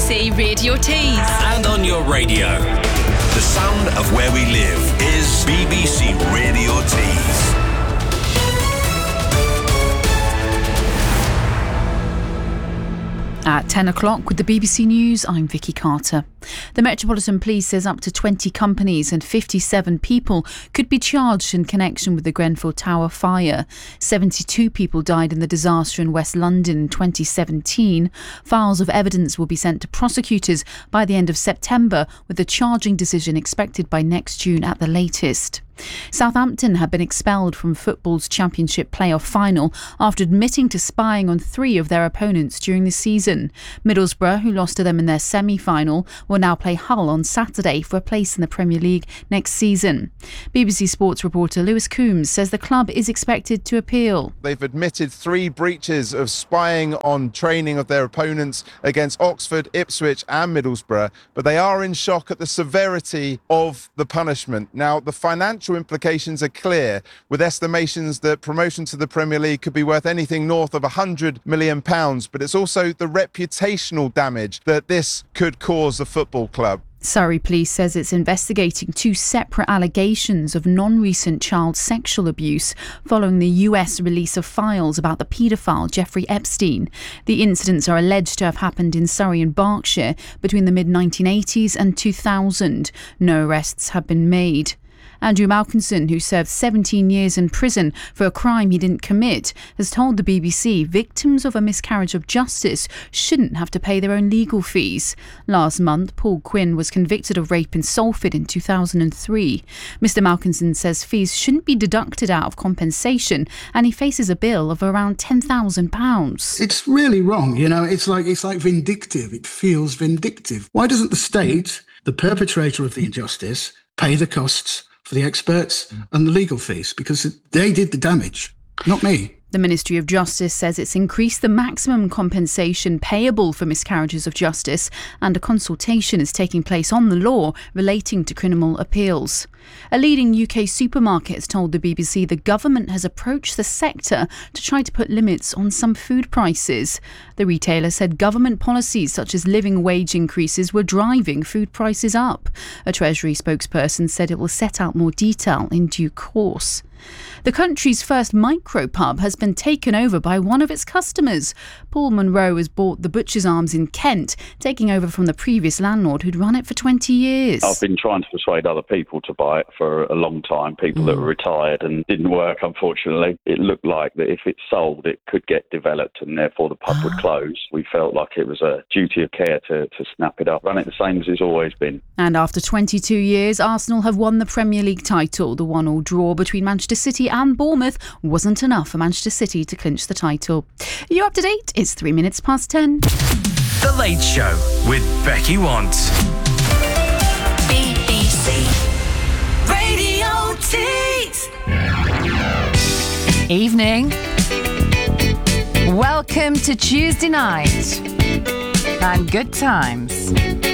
BBC Radio Tees. And on your radio. The sound of where we live is BBC Radio Tees. At 10 o'clock with the BBC News, I'm Vicky Carter. The Metropolitan Police says up to 20 companies and 57 people could be charged in connection with the Grenfell Tower fire. 72 people died in the disaster in West London in 2017. Files of evidence will be sent to prosecutors by the end of September, with a charging decision expected by next June at the latest. Southampton have been expelled from football's Championship playoff final after admitting to spying on 3 of their opponents during the season. Middlesbrough, who lost to them in their semi-final, will now play Hull on Saturday for a place in the Premier League next season. BBC Sports reporter Lewis Coombs says the club is expected to appeal. They've admitted 3 breaches of spying on training of their opponents against Oxford, Ipswich and Middlesbrough, but they are in shock at the severity of the punishment. Now, the financial implications are clear, with estimations that promotion to the Premier League could be worth anything north of £100 million, but it's also the reputational damage that this could cause the football club. Surrey Police says it's investigating 2 separate allegations of non-recent child sexual abuse following the US release of files about the paedophile Jeffrey Epstein. The incidents are alleged to have happened in Surrey and Berkshire between the mid-1980s and 2000. No arrests have been made. Andrew Malkinson, who served 17 years in prison for a crime he didn't commit, has told the BBC victims of a miscarriage of justice shouldn't have to pay their own legal fees. Last month, Paul Quinn was convicted of rape in Salford in 2003. Mr Malkinson says fees shouldn't be deducted out of compensation, and he faces a bill of around £10,000. It's really wrong, it's like vindictive. It feels vindictive. Why doesn't the state, the perpetrator of the injustice, pay the costs for the experts and the legal fees? Because they did the damage, not me. The Ministry of Justice says it's increased the maximum compensation payable for miscarriages of justice, and a consultation is taking place on the law relating to criminal appeals. A leading UK supermarket has told the BBC the government has approached the sector to try to put limits on some food prices. The retailer said government policies such as living wage increases were driving food prices up. A Treasury spokesperson said it will set out more detail in due course. The country's first micro-pub has been taken over by one of its customers. Paul Munro has bought the Butcher's Arms in Kent, taking over from the previous landlord who'd run it for 20 years. I've been trying to persuade other people to buy it for a long time, people that were retired, and didn't work, unfortunately. It looked like that if it sold, it could get developed and therefore the pub would close. We felt like it was a duty of care to snap it up, run it the same as it's always been. And after 22 years, Arsenal have won the Premier League title. The 1-1 draw between Manchester City and Bournemouth wasn't enough for Manchester City to clinch the title. You're up to date. It's 3 minutes past 10. The Late Show with Becky Want. BBC Radio Tees. Evening. Welcome to Tuesday night and good times.